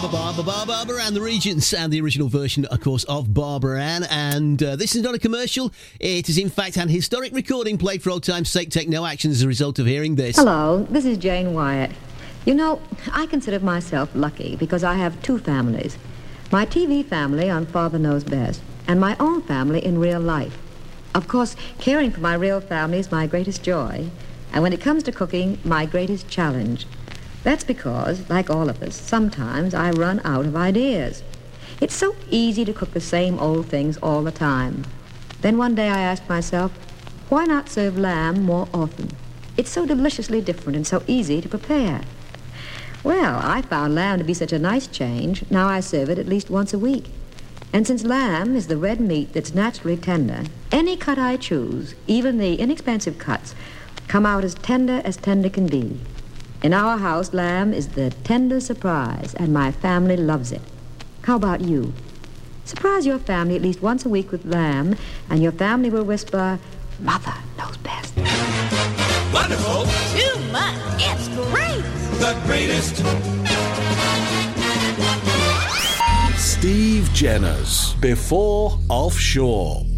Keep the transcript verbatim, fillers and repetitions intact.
Barbara, Barbara and the Regents, and the original version, of course, of Barbara Ann. And uh, this is not a commercial. It is, in fact, an historic recording played for old time's sake. Take no action as a result of hearing this. Hello, this is Jane Wyatt. You know, I consider myself lucky because I have two families. My T V family on Father Knows Best, and my own family in real life. Of course, caring for my real family is my greatest joy, and when it comes to cooking, my greatest challenge. That's because, like all of us, sometimes I run out of ideas. It's so easy to cook the same old things all the time. Then one day I asked myself, why not serve lamb more often? It's so deliciously different and so easy to prepare. Well, I found lamb to be such a nice change, now I serve it at least once a week. And since lamb is the red meat that's naturally tender, any cut I choose, even the inexpensive cuts, come out as tender as tender can be. In our house, lamb is the tender surprise, and my family loves it. How about you? Surprise your family at least once a week with lamb, and your family will whisper, Mother knows best. Wonderful. Too much. It's great. The greatest. Steve Jenner's Before Offshore.